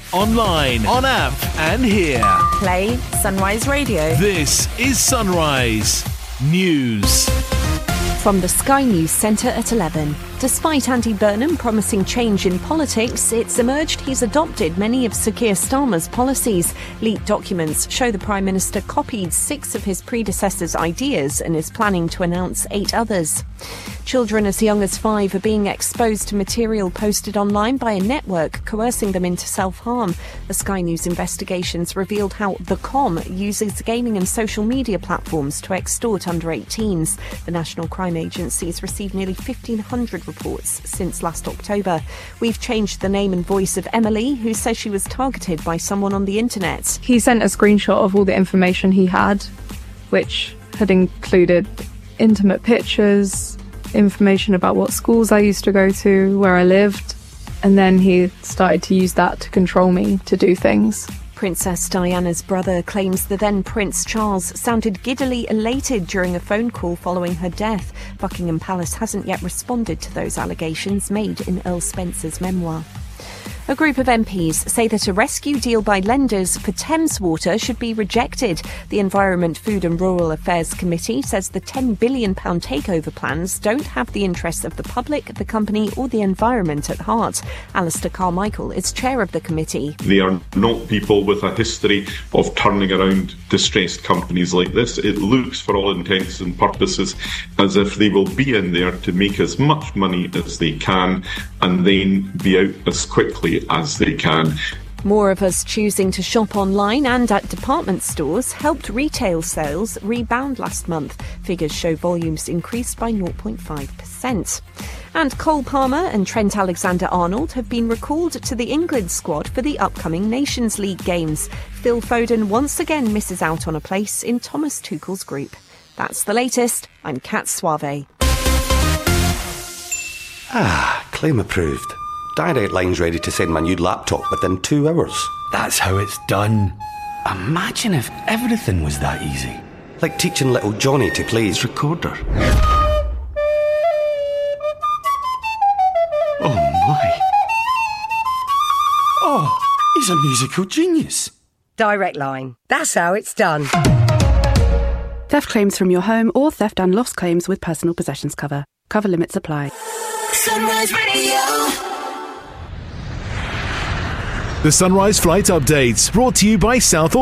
online, on app and here. Play Sunrise Radio. This is Sunrise News. From the Sky News Centre at 11. Despite Andy Burnham promising change in politics, it's emerged he's adopted many of Sir Keir Starmer's policies. Leaked documents show the Prime Minister copied 6 of his predecessors' ideas and is planning to announce 8 others. Children as young as 5 are being exposed to material posted online by a network, coercing them into self-harm. The Sky News investigations revealed how The Com uses gaming and social media platforms to extort under 18s. The National Crime Agency has received nearly 1,500 reports since last October. We've changed the name and voice of Emily, who says she was targeted by someone on the internet. He sent a screenshot of all the information he had, which had included intimate pictures, information about what schools I used to go to, where I lived, and then he started to use that to control me to do things. Princess Diana's brother claims the then Prince Charles sounded giddily elated during a phone call following her death. Buckingham Palace hasn't yet responded to those allegations made in Earl Spencer's memoir. A group of MPs say that a rescue deal by lenders for Thames Water should be rejected. The Environment, Food and Rural Affairs Committee says the £10 billion takeover plans don't have the interests of the public, the company or the environment at heart. Alistair Carmichael is chair of the committee. They are not people with a history of turning around distressed companies like this. It looks, for all intents and purposes, as if they will be in there to make as much money as they can and then be out as quickly as they can. More of us choosing to shop online and at department stores helped retail sales rebound last month. Figures show volumes increased by 0.5%. And Cole Palmer and Trent Alexander-Arnold have been recalled to the England squad for the upcoming Nations League games. Phil Foden once again misses out on a place in Thomas Tuchel's group. That's the latest. I'm Kat Suave. Claim approved. Direct Line's ready to send my new laptop within 2 hours. That's how it's done. Imagine if everything was that easy. Like teaching little Johnny to play his recorder. Oh my. Oh, he's a musical genius. Direct Line. That's how it's done. Theft claims from your home or theft and loss claims with personal possessions cover. Cover limits apply. Sunrise Radio. The Sunrise Flight Updates, brought to you by South